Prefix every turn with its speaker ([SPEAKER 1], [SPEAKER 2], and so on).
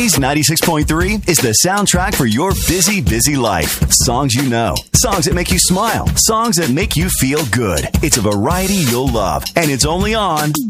[SPEAKER 1] Blaze 96.3 is the soundtrack for your busy, busy life. Songs you know, songs that make you smile, songs that make you feel good. It's a variety you'll love, and it's only on